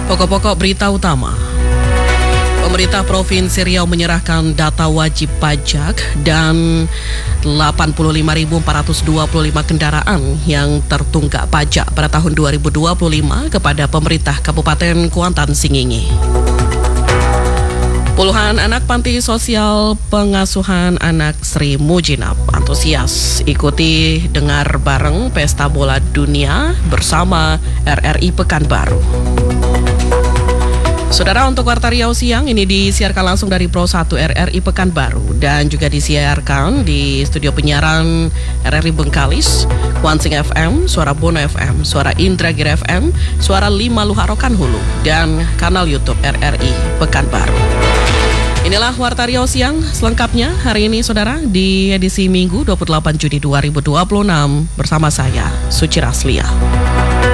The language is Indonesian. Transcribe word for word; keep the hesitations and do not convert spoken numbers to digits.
Pokok-pokok berita utama. Pemerintah Provinsi Riau menyerahkan data wajib pajak dan delapan puluh lima ribu empat ratus dua puluh lima kendaraan yang tertunggak pajak pada tahun dua ribu dua puluh lima kepada pemerintah Kabupaten Kuantan Singingi. Puluhan anak panti sosial pengasuhan anak Sri Mujinab antusias ikuti dengar bareng Pesta Bola Dunia bersama R R I Pekanbaru. Saudara, untuk Warta Riau siang ini disiarkan langsung dari Pro satu R R I Pekanbaru dan juga disiarkan di studio penyiaran R R I Bengkalis, Kuansing F M, Suara Bono F M, Suara Indragiri F M, Suara lima Luharokan Hulu, dan kanal YouTube R R I Pekanbaru. Inilah Warta Riau siang selengkapnya hari ini, saudara, di edisi Minggu dua puluh delapan Juni dua ribu dua puluh enam bersama saya, Suci Raslia.